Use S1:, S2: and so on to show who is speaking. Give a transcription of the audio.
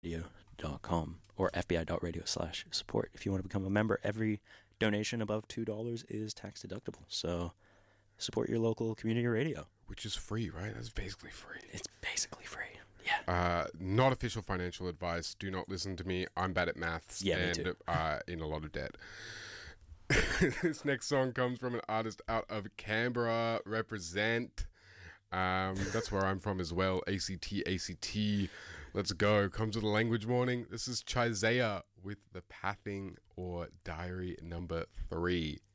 S1: fbi.radio.com or fbi.radio/support. If you want to become a member, every donation above $2 is tax deductible. So support your local community radio.
S2: Which is free, right? That's basically free.
S1: It's basically free. Yeah.
S2: Not official financial advice. Do not listen to me. I'm bad at maths
S1: Yeah, me too.
S2: in a lot of debt. This next song comes from an artist out of Canberra. Represent. That's where I'm from as well. ACT. Let's go. Comes with a language warning. This is Chizea with the Pathing or Diary number 3.